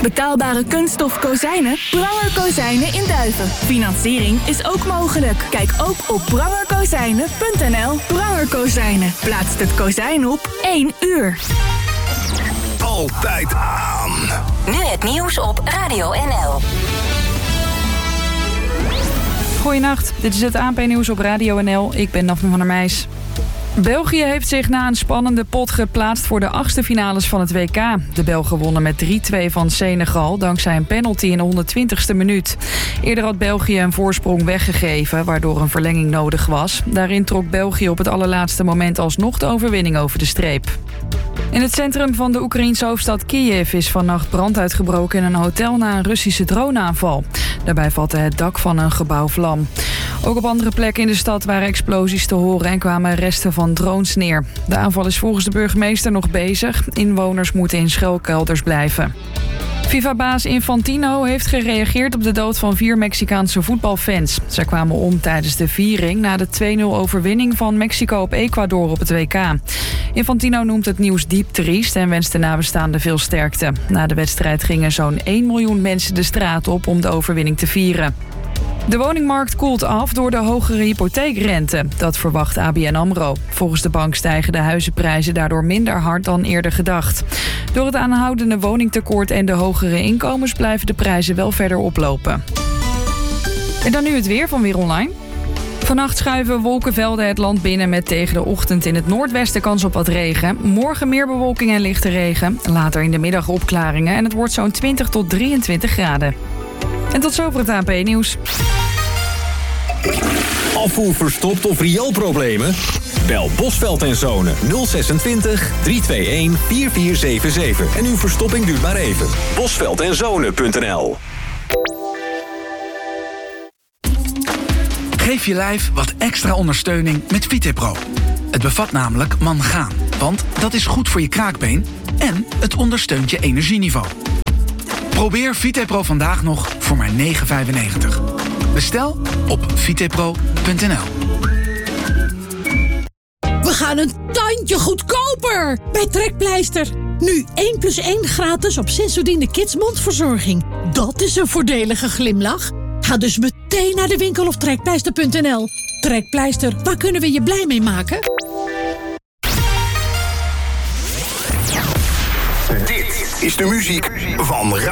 Betaalbare kunststof kozijnen? Pranger Kozijnen in Duiven. Financiering is ook mogelijk. Kijk ook op prangerkozijnen.nl. Pranger Kozijnen. Plaatst het kozijn op 1 uur. Altijd aan. Nu het nieuws op Radio NL. Goedenacht, dit is het ANP-nieuws op Radio NL. Ik ben Daphne van der Meijs. België heeft zich na een spannende pot geplaatst voor de 8e finales van het WK. De Belgen wonnen met 3-2 van Senegal dankzij een penalty in de 120ste minuut. Eerder had België een voorsprong weggegeven, waardoor een verlenging nodig was. Daarin trok België op het allerlaatste moment alsnog de overwinning over de streep. In het centrum van de Oekraïense hoofdstad Kiev is vannacht brand uitgebroken in een hotel na een Russische droneaanval. Daarbij vatte het dak van een gebouw vlam. Ook op andere plekken in de stad waren explosies te horen en kwamen resten van drones neer. De aanval is volgens de burgemeester nog bezig. Inwoners moeten in schuilkelders blijven. FIFA-baas Infantino heeft gereageerd op de dood van 4 Mexicaanse voetbalfans. Zij kwamen om tijdens de viering na de 2-0 overwinning van Mexico op Ecuador op het WK. Infantino noemt het nieuws diep triest en wenst de nabestaanden veel sterkte. Na de wedstrijd gingen zo'n 1 miljoen mensen de straat op om de overwinning te vieren. De woningmarkt koelt af door de hogere hypotheekrente. Dat verwacht ABN AMRO. Volgens de bank stijgen de huizenprijzen daardoor minder hard dan eerder gedacht. Door het aanhoudende woningtekort en de hogere inkomens blijven de prijzen wel verder oplopen. En dan nu het weer van Weer Online. Vannacht schuiven wolkenvelden het land binnen met tegen de ochtend in het noordwesten kans op wat regen. Morgen meer bewolking en lichte regen. Later in de middag opklaringen en het wordt zo'n 20 tot 23 graden. En tot zover het ANP-nieuws. Afvoer verstopt of rioolproblemen? Bel Bosveld en Zonen 026 321 4477. En uw verstopping duurt maar even. Bosveld-en-Zonen.nl. Geef je lijf wat extra ondersteuning met Vitepro. Het bevat namelijk mangaan, want dat is goed voor je kraakbeen en het ondersteunt je energieniveau. Probeer Vitepro vandaag nog voor maar €9,95. Bestel op vitepro.nl. We gaan een tandje goedkoper bij Trekpleister. Nu 1+1 gratis op Sensodyne Kids mondverzorging. Dat is een voordelige glimlach. Ga dus meteen naar de winkel of trekpleister.nl. Trekpleister, waar kunnen we je blij mee maken? Dit is de muziek van